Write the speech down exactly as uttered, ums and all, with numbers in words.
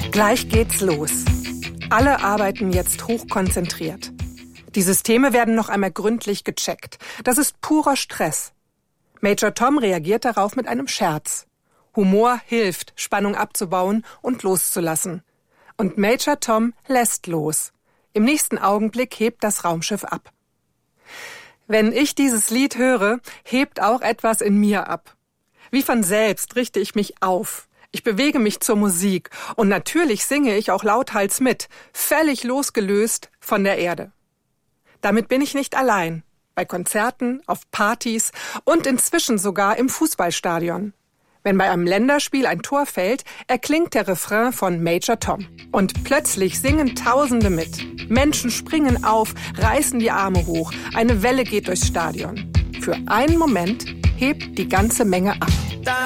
Gleich geht's los. Alle arbeiten jetzt hochkonzentriert. Die Systeme werden noch einmal gründlich gecheckt. Das ist purer Stress. Major Tom reagiert darauf mit einem Scherz. Humor hilft, Spannung abzubauen und loszulassen. Und Major Tom lässt los. Im nächsten Augenblick hebt das Raumschiff ab. Wenn ich dieses Lied höre, hebt auch etwas in mir ab. Wie von selbst richte ich mich auf. Ich bewege mich zur Musik und natürlich singe ich auch lauthals mit, völlig losgelöst von der Erde. Damit bin ich nicht allein, bei Konzerten, auf Partys und inzwischen sogar im Fußballstadion. Wenn bei einem Länderspiel ein Tor fällt, erklingt der Refrain von Major Tom. Und plötzlich singen Tausende mit. Menschen springen auf, reißen die Arme hoch, eine Welle geht durchs Stadion. Für einen Moment hebt die ganze Menge ab.